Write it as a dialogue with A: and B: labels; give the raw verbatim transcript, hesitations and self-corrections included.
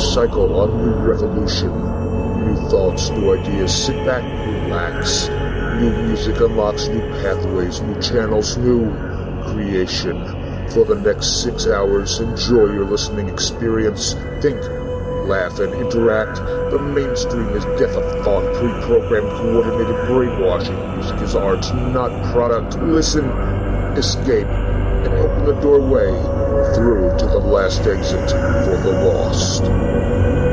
A: cycle on New Revolution. New thoughts, new ideas. Sit back, relax. New music unlocks new pathways, new channels, new creation. For the next six hours, enjoy your listening experience. Think, laugh, and interact. The mainstream is death of thought, pre-programmed, coordinated brainwashing. Music is art, not product. Listen, escape, and open the doorway through to the last exit for the lost.